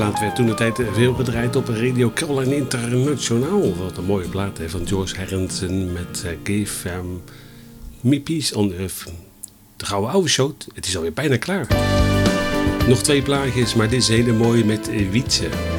plaat werd toen de tijd veel gedraaid op Radio Caroline International. Wat een mooie plaat hè, van George Harrison met Give Me Peace on Earth. De gouden oude show, het is alweer bijna klaar. Nog 2 plaatjes, maar dit is hele mooie met Wietse.